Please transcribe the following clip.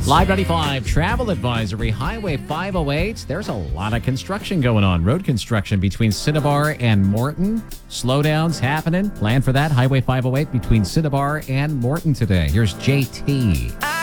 Live 95 travel advisory, Highway 508. There's a lot of construction going on. Road construction between Cinnabar and Morton. Slowdowns happening. Plan for that. Highway 508 between Cinnabar and Morton today. Here's JT.